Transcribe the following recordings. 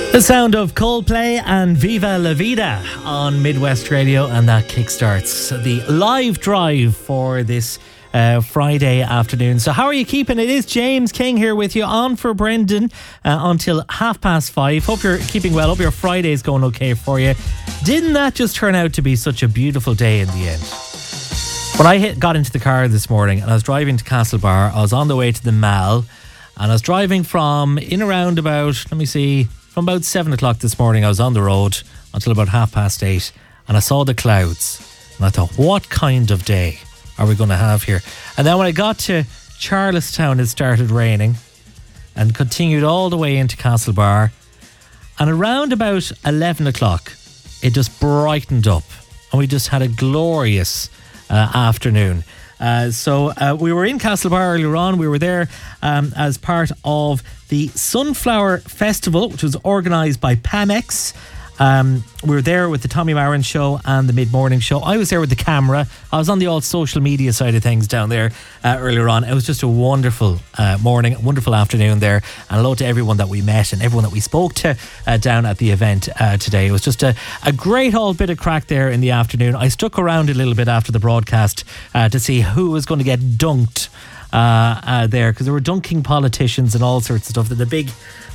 The sound of Coldplay and Viva La Vida on Midwest Radio, and that kickstarts the live drive for this Friday afternoon. So how are you keeping? It is James King here with you on for Brendan until 5:30. Hope you're keeping well. Hope your Friday's going okay for you. Didn't that just turn out to be such a beautiful day in the end? When I got into the car this morning and I was driving to Castlebar, I was on the way to the Mall, and I was driving from in around about, from about 7 o'clock this morning. I was on the road until about 8:30, and I saw the clouds, and I thought, what kind of day are we going to have here? And then when I got to Charlestown, it started raining and continued all the way into Castlebar, and around about 11 o'clock it just brightened up, and we just had a glorious afternoon. So we were in Castlebar earlier on. We were there as part of the Sunflower Festival, which was organised by Pamex. We were there with the Tommy Marin Show and the Mid-Morning Show. I was there with the camera. I was on the old social media side of things down there earlier on. It was just a wonderful morning, wonderful afternoon there. And hello to everyone that we met and everyone that we spoke to down at the event today. It was just a great old bit of crack there in the afternoon. I stuck around a little bit after the broadcast to see who was going to get dunked there, because there were dunking politicians and all sorts of stuff. There's a big,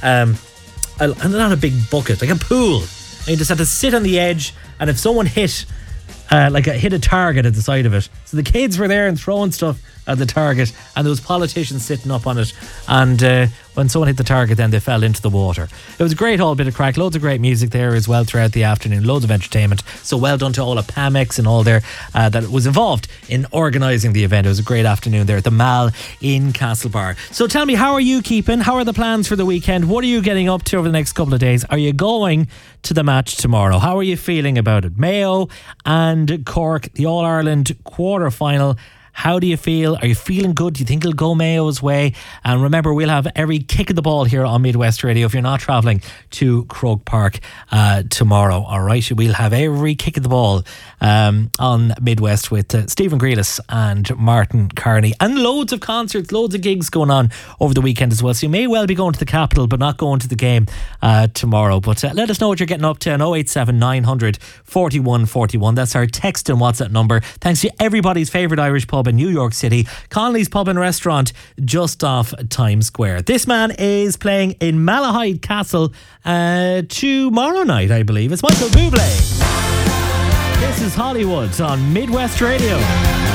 not a big bucket, like a pool. And you just had to sit on the edge, and if someone hit a target at the side of it. So the kids were there and throwing stuff at the target, and there was politicians sitting up on it, and when someone hit the target, then they fell into the water. It was a great whole bit of crack, loads of great music there as well throughout the afternoon, loads of entertainment. So well done to all of Pamex and all there that was involved in organising the event. It was a great afternoon there at the Mall in Castlebar. So tell me, how are you keeping? How are the plans for the weekend? What are you getting up to over the next couple of days? Are you going to the match tomorrow? How are you feeling about it? Mayo and Cork, the All-Ireland quarter-final. How do you feel? Are you feeling good? Do you think it'll go Mayo's way? And remember, we'll have every kick of the ball here on Midwest Radio if you're not travelling to Croke Park tomorrow. All right, we'll have every kick of the ball on Midwest with Stephen Grealis and Martin Carney, and loads of concerts, loads of gigs going on over the weekend as well. So you may well be going to the Capital but not going to the game tomorrow. But let us know what you're getting up to on 087 900 41 41. That's our text and WhatsApp number. Thanks to everybody's favourite Irish pub in New York City, Connolly's Pub and Restaurant, just off Times Square. This man is playing in Malahide Castle tomorrow night, I believe. It's Michael Bublé. This is Hollywood on Midwest Radio.